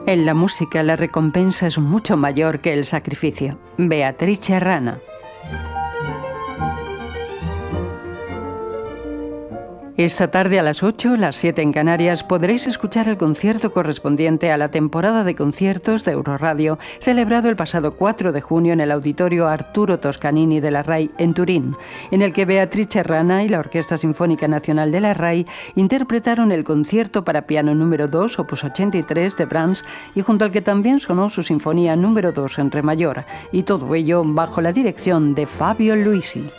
En la música la recompensa es mucho mayor que el sacrificio. Beatrice Rana. Esta tarde a las 8, las 7 en Canarias, podréis escuchar el concierto correspondiente a la temporada de conciertos de Euroradio, celebrado el pasado 4 de junio en el Auditorio Arturo Toscanini de la RAI en Turín, en el que Beatrice Rana y la Orquesta Sinfónica Nacional de la RAI interpretaron el concierto para piano número 2, opus 83 de Brahms, y junto al que también sonó su sinfonía número 2 en re mayor, y todo ello bajo la dirección de Fabio Luisi.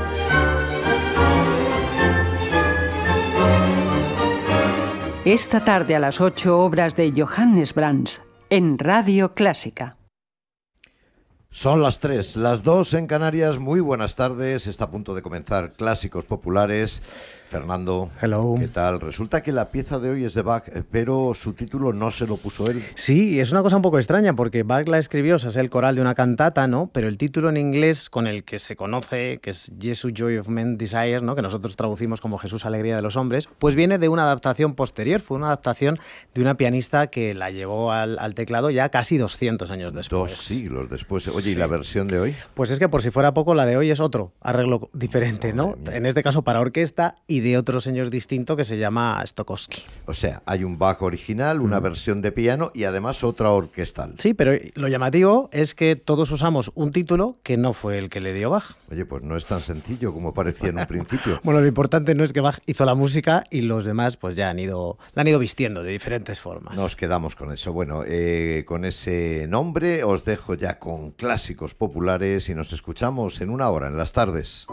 Esta tarde a las 8, obras de Johannes Brahms, en Radio Clásica. Son las 3, las 2 en Canarias. Muy buenas tardes. Está a punto de comenzar Clásicos Populares. Fernando, hello. ¿Qué tal? Resulta que la pieza de hoy es de Bach, pero su título no se lo puso él. Sí, es una cosa un poco extraña porque Bach la escribió, o sea, es el coral de una cantata, ¿no? Pero el título en inglés con el que se conoce, que es Jesus Joy of Men Desires, ¿no? Que nosotros traducimos como Jesús Alegría de los Hombres, pues viene de una adaptación posterior. Fue una adaptación de una pianista que la llevó al teclado ya casi 200 años después. 2 siglos después. Oye, sí. ¿Y la versión de hoy? Pues es que por si fuera poco, la de hoy es otro arreglo diferente, ¿no? En este caso para orquesta y de otro señor distinto que se llama Stokowski. O sea, hay un Bach original, una versión de piano y además otra orquestal. Sí, pero lo llamativo es que todos usamos un título que no fue el que le dio Bach. Oye, pues no es tan sencillo como parecía en un principio. Bueno, lo importante no es que Bach hizo la música y los demás pues ya la han ido vistiendo de diferentes formas. Nos quedamos con eso. Bueno, con ese nombre os dejo ya con Clásicos Populares y nos escuchamos en una hora en las tardes.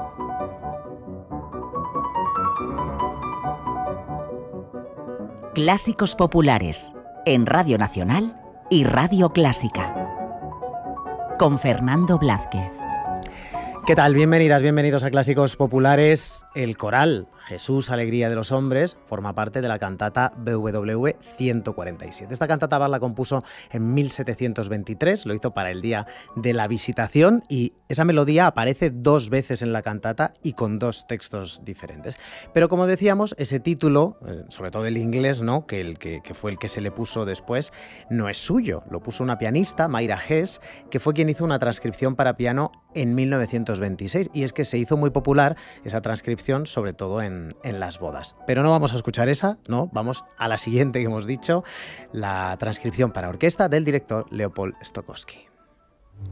Clásicos Populares, en Radio Nacional y Radio Clásica. Con Fernando Blázquez. ¿Qué tal? Bienvenidas, bienvenidos a Clásicos Populares. El coral Jesús Alegría de los Hombres forma parte de la cantata BWV 147. Esta cantata Bach la compuso en 1723, lo hizo para el Día de la Visitación y esa melodía aparece 2 veces en la cantata y con 2 textos diferentes. Pero como decíamos, ese título, sobre todo el inglés, ¿no? que fue el que se le puso después, no es suyo. Lo puso una pianista, Mayra Hess, que fue quien hizo una transcripción para piano en 1926. Y es que se hizo muy popular esa transcripción, sobre todo en las bodas. Pero no vamos a escuchar esa, no, vamos a la siguiente que hemos dicho, la transcripción para orquesta del director Leopold Stokowski.